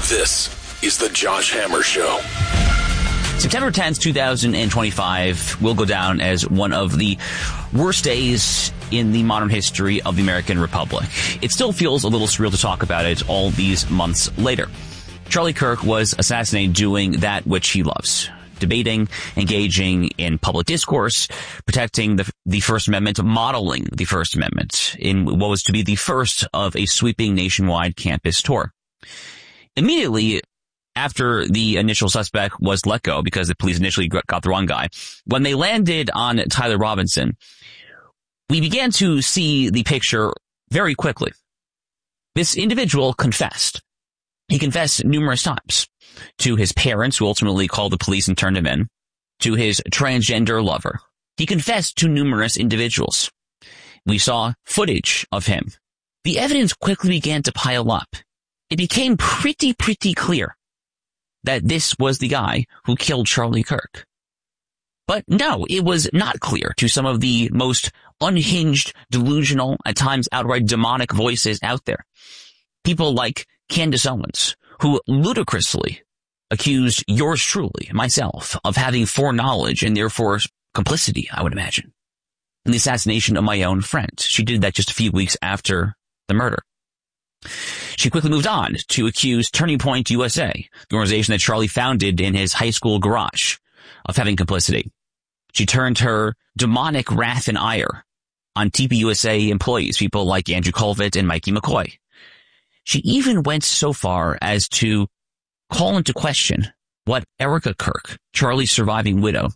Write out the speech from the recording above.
This is the Josh Hammer Show. September 10th, 2025 will go down as one of the worst days in the modern history of the American Republic. It still feels a little surreal to talk about it all these months later. Charlie Kirk was assassinated doing that which he loves. Debating, engaging in public discourse, protecting the First Amendment, modeling the First Amendment in what was to be the first of a sweeping nationwide campus tour. Immediately after the initial suspect was let go, because the police initially got the wrong guy, when they landed on Tyler Robinson, we began to see the picture very quickly. This individual confessed. He confessed numerous times to his parents, who ultimately called the police and turned him in, to his transgender lover. He confessed to numerous individuals. We saw footage of him. The evidence quickly began to pile up. It became pretty clear that this was the guy who killed Charlie Kirk. But no, it was not clear to some of the most unhinged, delusional, at times outright demonic voices out there. People like Candace Owens, who ludicrously accused yours truly, myself, of having foreknowledge and therefore complicity, I would imagine, in the assassination of my own friend. She did that just a few weeks after the murder. She quickly moved on to accuse Turning Point USA, the organization that Charlie founded in his high school garage, of having complicity. She turned her demonic wrath and ire on TPUSA employees, people like Andrew Colvett and Mikey McCoy. She even went so far as to call into question what Erica Kirk, Charlie's surviving widow,